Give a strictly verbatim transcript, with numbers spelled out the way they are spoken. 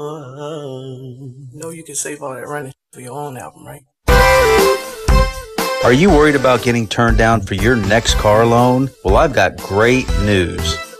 know you can save all that running for your own album, right? Are you worried about getting turned down for your next car loan? Well, I've got great news.